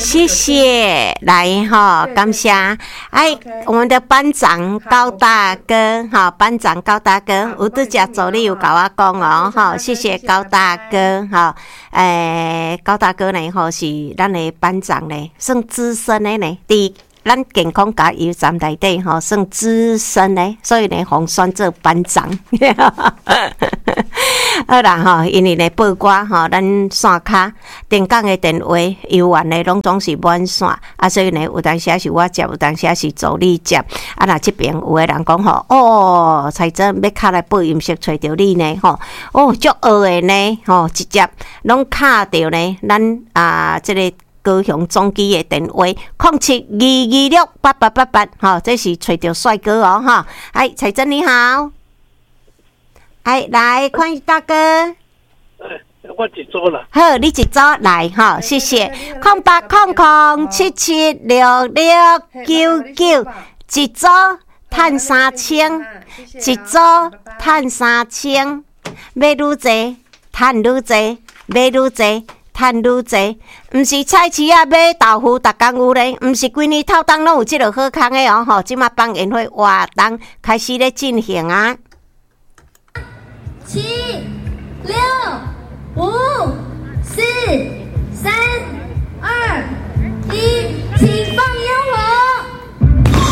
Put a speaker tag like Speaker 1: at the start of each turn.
Speaker 1: 谢谢，来哈，感谢。哎，我们的班长高大哥，哈，班长高大哥，有拄只助理有甲我讲哦，哈，谢谢高大哥，哈，高大哥呢，吼是咱的班长呢，算资深的呢，伫咱健康加油站内底吼，算资深的，所以呢，红选做班长。好啦吼，因为呢报歌吼，咱线卡电讲的电话、邮员呢，拢总是满线啊，所以呢，有当时是我接，有当时是助理接。啊，若这边有的人讲吼，哦，才真要卡来报音室找着你呢，吼，哦，足学的呢，吼，直接拢卡着呢，咱这个。高雄总机的电话0722688888，吼，这是找着帅哥哦，哈！哎，彩珍你好，哎，来，宽裕大哥，
Speaker 2: 我一组啦。
Speaker 1: 好，你一组来，哈，谢谢。0800776699，一组赚3000，一组赚3000，买愈济，赚愈济，买愈济。赚愈济，毋是菜市啊买豆腐，逐工有咧，毋是规年透冬拢有即落好康的哦吼。即马放烟花活动开始咧进行啊！7、6、5。